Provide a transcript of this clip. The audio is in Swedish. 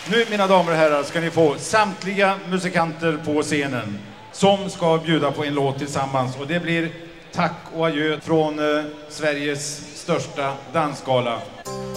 Nu, mina damer och herrar, ska ni få samtliga musikanter på scenen som ska bjuda på en låt tillsammans. Och det blir tack och adjö från Sveriges största dansgala.